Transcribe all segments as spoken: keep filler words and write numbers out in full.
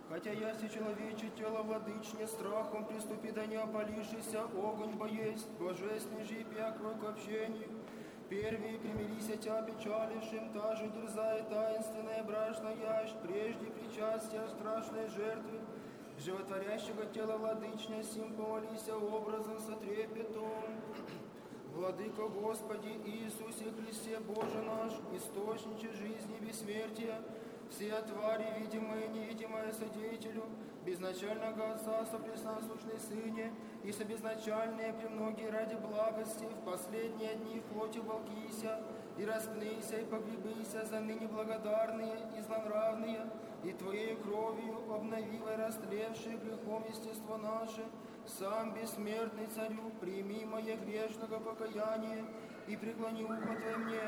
Хотя яси человече тело владычне, страхом приступи, да не опалившийся огонь боесть, божественный же и пякрой к общению. Первые примирися тя печалившим, та же дерзая таинственная брашная ящ, прежде причастия страшной жертвы, животворящего тела владычня, сим помолися образом со трепетом. Владыко Господи Иисусе Христе, Боже наш, источниче жизни и бессмертия, все твари, видимые и невидимые, содеятелю, безначального Отца, сопресносущный Сыне, и собезначальные премногие ради благости, в последние дни в плоти волкися, и распнися, и погребися, за ныне благодарные и злонравные, и Твоей кровью обновивой растлевшие грехом естество наше, сам бессмертный Царю, прими мое грешного покаяние, и преклони ухо Твое мне,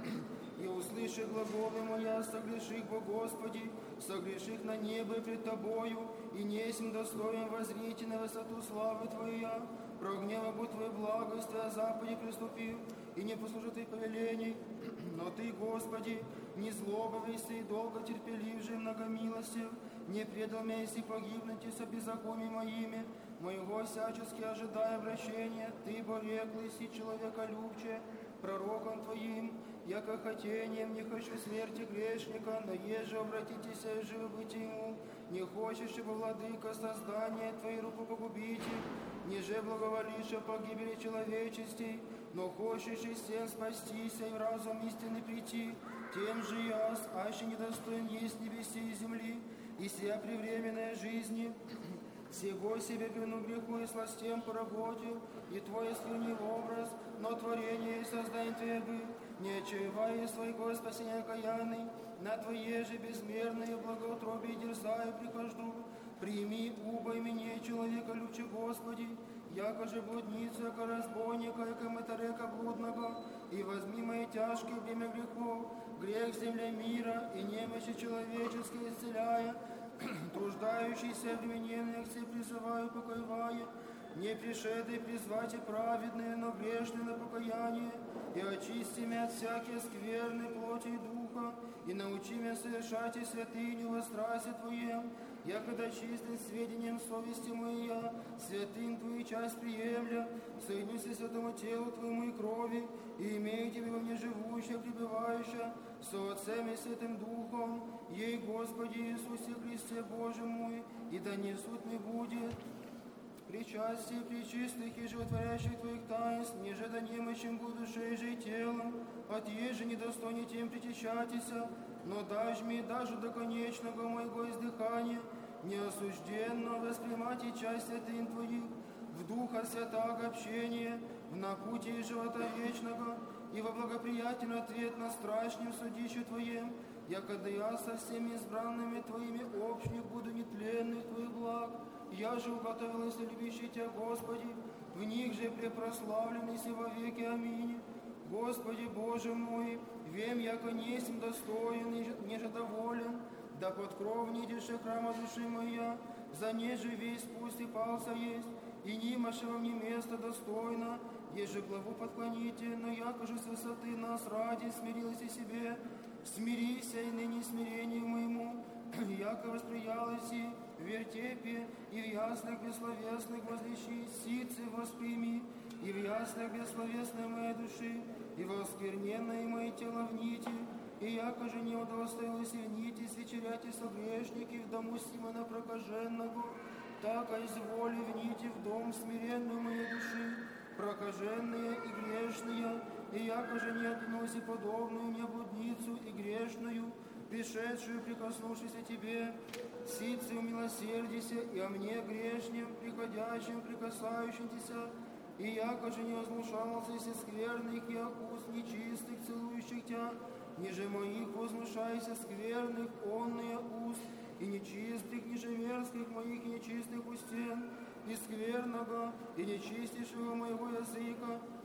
и услыши глаголы моя, согреших во Господи, согреших на небо и пред Тобою, и несем достоин возрите на высоту славы Твоя, прогнева будь Твоей благость, о Западе приступил, и не послужит Ты повелений, но Ты, Господи, не злобывайся и долго терпелив же многомилостив, не предал меня, если погибнуть и со беззакониями моими, моего всячески ожидая обращения, Ты, бореклый си человеколюбче, пророком Твоим, яко хотением не хочу смерти грешника, но еже обратитесь и живо быть ему, не хочешь, чтобы, владыка, создание Твоей руку погубите, ниже благоволишь о погибели человечестей, но хочешь и всем спастися и в разум истины прийти, тем же я, аще недостоин есть небеси и земли, и сия превременная жизни, всего себе вину греху и сластем поработил, и Твой слюнил образ, но творение и создание Твое был, не очаевая своего спасения окаянный, на Твое же безмерное благоутробие дерзаю прихожу, прими убо и меня, человека люче Господи, яко же блудницу, яко разбойника, яко мытарека блудного, и возьми мои тяжкие бремя грехов, грех земля мира и немощи человеческие исцеляя, труждающийся обремененных все призываю, покоевая, не пришедший призвать и праведные, но грешные на покаяние, и очисти меня от всякой скверной плоти и духа, и научи меня совершать и святыню во страсти Твоем, якогда чистым сведением совести моя, святым Твою часть приемля, соединюсь и святому телу Твоему и крови, и имею Тебе во мне живущее, пребывающее, со Отцем и Святым Духом, ей, Господи Иисусе Христе, Боже мой, и да не суд не будет, причастие причистых и животворящих Твоих таинств, ниже да немощим буду душей же и телом, от еже недостойне тем притечатися, но дашь мне даже до конечного моего издыхания, неосужденно воспринимать и часть святынь Твоих, в Духа Святаго общения, в напутии живота вечного, и во благоприятный ответ на страшном судищу Твоем, якогда я со всеми избранными Твоими общник буду нетленных Твоих благ, я же уготовилась любящий Тебя, Господи, в них же препрославленный си во веки. Аминь. Господи Боже мой, вем, яко несем достоин и неже доволен, да под кров нидеше храма души моя, за неже весь пусть и пался есть, и нимаше во мне место достойно, еже главу подклоните, но яко же с высоты нас ради смирилась и себе, смирися и ныне смирению моему, яко восприялась и в вертепе, и в яслях бессловесных возлещи, сицы восприми, и в яслях бессловесной моей души, и в оскверненной моей тело в нити, и яко же не удостоилась и в нити свечерять и согрешники в дому Симона прокаженного, так изволи в нити в дом смиренной моей души, прокаженные и грешные, и яко же не относи подобную мне блудницу и грешную, пришедшую, прикоснувшись Тебе, сицы умилосердися, и о мне грешнем, приходящим, прикасающимся, и яко же не возмущался из скверных и уст нечистых, целующих Тебя, ниже моих возмущайся скверных, онные уст, и нечистых, ниже мерзких моих и нечистых устен, и скверного, и нечистейшего моего языка,